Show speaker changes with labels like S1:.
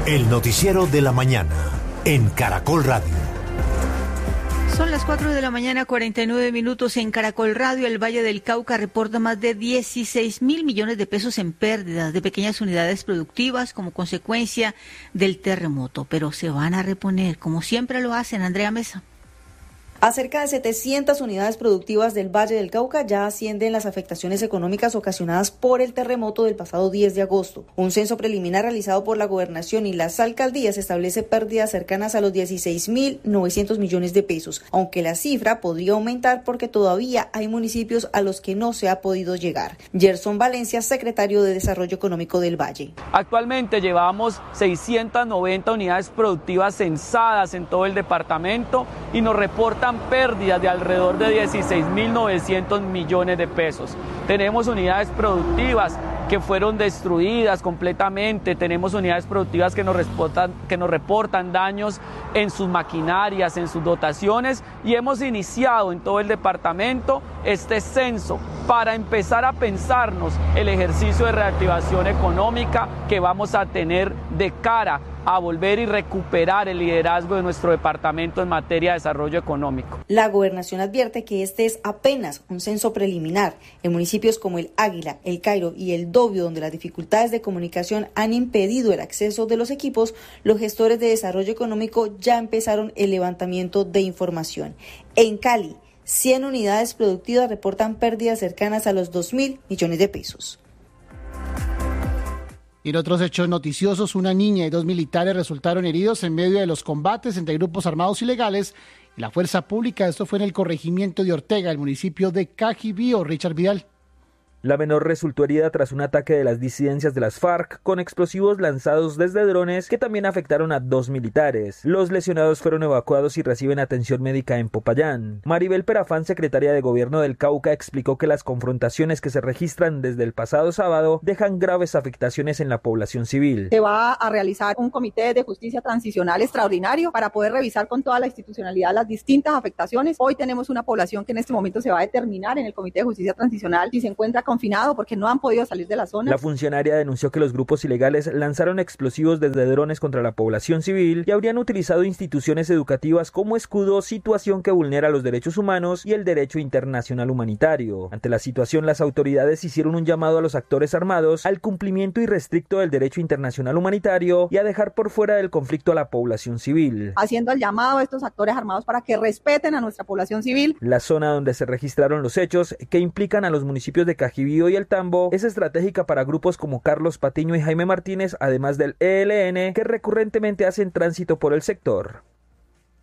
S1: El noticiero de la mañana en Caracol Radio.
S2: Son las 4 de la mañana, 49 minutos en Caracol Radio. El Valle del Cauca reporta más de 16.000 millones de pesos en pérdidas de pequeñas unidades productivas como consecuencia del terremoto. Pero se van a reponer, como siempre lo hacen. Andrea Mesa.
S3: A cerca de 700 unidades productivas del Valle del Cauca ya ascienden las afectaciones económicas ocasionadas por el terremoto del pasado 10 de agosto. Un censo preliminar realizado por la Gobernación y las alcaldías establece pérdidas cercanas a los 16.900 millones de pesos, aunque la cifra podría aumentar porque todavía hay municipios a los que no se ha podido llegar. Gerson Valencia, secretario de Desarrollo Económico del Valle.
S4: Actualmente llevamos 690 unidades productivas censadas en todo el departamento y nos reportan pérdidas de alrededor de 16.900 millones de pesos. Tenemos unidades productivas que fueron destruidas completamente, tenemos unidades productivas que nos reportan daños en sus maquinarias, en sus dotaciones, y hemos iniciado en todo el departamento este censo para empezar a pensarnos el ejercicio de reactivación económica que vamos a tener de cara a volver y recuperar el liderazgo de nuestro departamento en materia de desarrollo económico.
S3: La Gobernación advierte que este es apenas un censo preliminar. En municipios como el Águila, el Cairo y el Dobio, donde las dificultades de comunicación han impedido el acceso de los equipos, los gestores de desarrollo económico ya empezaron el levantamiento de información. En Cali, 100 unidades productivas reportan pérdidas cercanas a los 2.000 millones de pesos.
S5: Y en otros hechos noticiosos, una niña y 2 militares resultaron heridos en medio de los combates entre grupos armados ilegales y la fuerza pública. Esto fue en el corregimiento de Ortega, el municipio de Cajibío. Richard Vidal.
S6: La menor resultó herida tras un ataque de las disidencias de las FARC con explosivos lanzados desde drones que también afectaron a 2 militares. Los lesionados fueron evacuados y reciben atención médica en Popayán. Maribel Perafán, secretaria de Gobierno del Cauca, explicó que las confrontaciones que se registran desde el pasado sábado dejan graves afectaciones en la población civil.
S7: Se va a realizar un comité de justicia transicional extraordinario para poder revisar con toda la institucionalidad las distintas afectaciones. Hoy tenemos una población que en este momento se va a determinar en el comité de justicia transicional si se encuentra confinado porque no han podido salir de la zona.
S6: La funcionaria denunció que los grupos ilegales lanzaron explosivos desde drones contra la población civil y habrían utilizado instituciones educativas como escudo, situación que vulnera los derechos humanos y el derecho internacional humanitario. Ante la situación, las autoridades hicieron un llamado a los actores armados al cumplimiento irrestricto del derecho internacional humanitario y a dejar por fuera del conflicto a la población civil.
S7: Haciendo el llamado a estos actores armados para que respeten a nuestra población civil.
S6: La zona donde se registraron los hechos, que implican a los municipios de Cajibío y El Tambo, es estratégica para grupos como Carlos Patiño y Jaime Martínez, además del ELN, que recurrentemente hacen tránsito por el sector.